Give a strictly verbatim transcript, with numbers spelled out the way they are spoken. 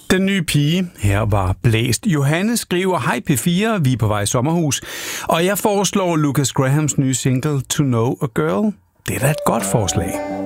Den nye pige. Her var Blæst. Johanne skriver, hej P fire, vi er på vej i sommerhus. Og jeg foreslår Lucas Grahams nye single, To Know a Girl. Det er da et godt forslag.